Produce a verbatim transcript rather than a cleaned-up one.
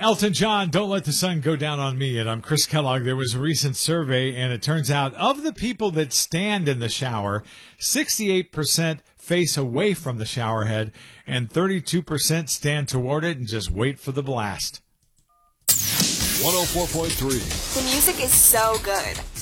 Elton John, Don't Let the Sun Go Down on Me. And I'm Chris Kellogg. There was a recent survey, and it turns out of the people that stand in the shower, sixty-eight percent face away from the shower head, and thirty-two percent stand toward it and just wait for the blast. one oh four point three. The music is so good.